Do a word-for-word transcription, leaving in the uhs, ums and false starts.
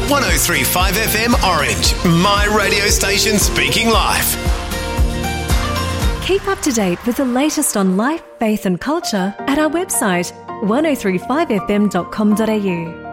one oh three point five F M Orange, my radio station speaking life. Keep up to date with the latest on life, faith and culture at our website one oh three five f m dot com dot a u.